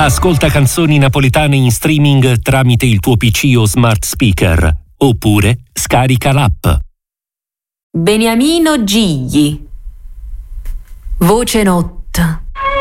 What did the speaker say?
Ascolta canzoni napoletane in streaming tramite il tuo PC o smart speaker, oppure scarica l'app. Beniamino Gigli. Voce notte.